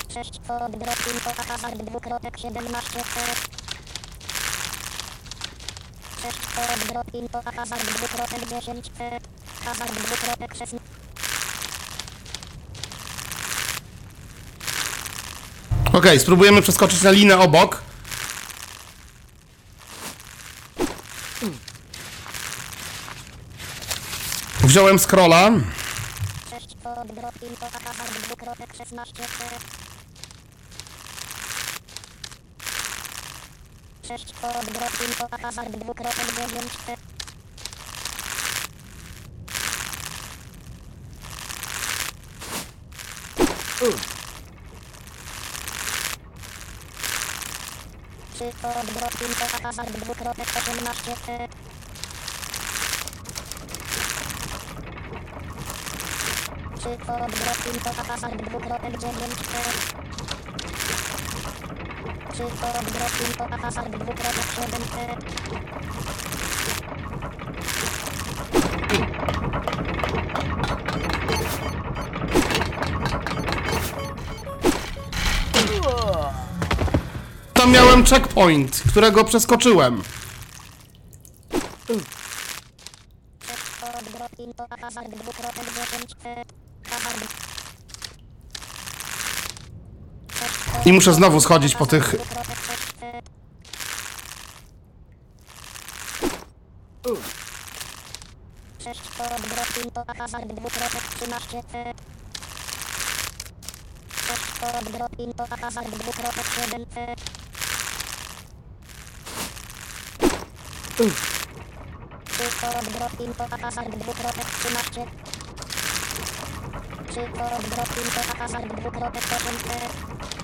6 kod drop info a hazard 2.17 6 kod drop info a hazard 2.10 hazard 2.16 Okej, spróbujemy przeskoczyć na linę obok. Wziąłem scrolla. 6 kod drop info a hazard 2.16 6 kod drop info a hazard 2.9 3 kod drop info a hazard 2.18 3 kod drop info a hazard 2.9 3 kod drop info a hazard 2.7 Tam miałem checkpoint, którego przeskoczyłem. 6 kod drop info a hazard 2.10 hazard I muszę znowu schodzić po tych... 6 kod drop info a hazard 2.13 6 kod drop info a hazard 2.7 3 kod drop info a hazard 2.13 3 kod drop info a hazard 2.8